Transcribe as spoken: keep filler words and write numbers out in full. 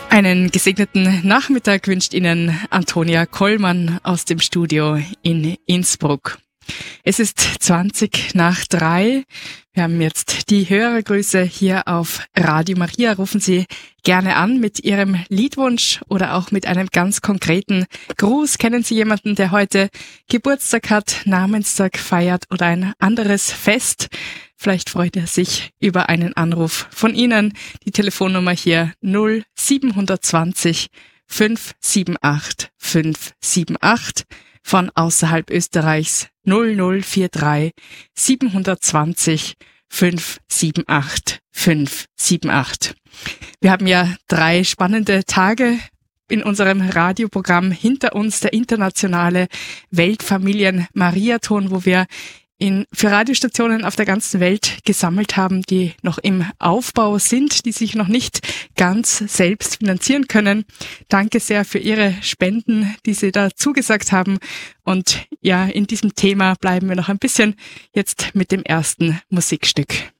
Einen gesegneten Nachmittag wünscht Ihnen Antonia Kollmann aus dem Studio in Innsbruck. Es ist zwanzig nach drei. Wir haben jetzt die Hörergrüße hier auf Radio Maria. Rufen Sie gerne an mit Ihrem Liedwunsch oder auch mit einem ganz konkreten Gruß. Kennen Sie jemanden, der heute Geburtstag hat, Namenstag feiert oder ein anderes Fest? Vielleicht freut er sich über einen Anruf von Ihnen. Die Telefonnummer hier null sieben zwei null fünf sieben acht fünf sieben acht. Von außerhalb Österreichs null null vier drei sieben zwei null fünf sieben acht fünf sieben acht. Wir haben ja drei spannende Tage in unserem Radioprogramm hinter uns, der internationale Weltfamilien-Mariathon, wo wir in, für Radiostationen auf der ganzen Welt gesammelt haben, die noch im Aufbau sind, die sich noch nicht ganz selbst finanzieren können. Danke sehr für Ihre Spenden, die Sie da zugesagt haben. Und ja, in diesem Thema bleiben wir noch ein bisschen jetzt mit dem ersten Musikstück.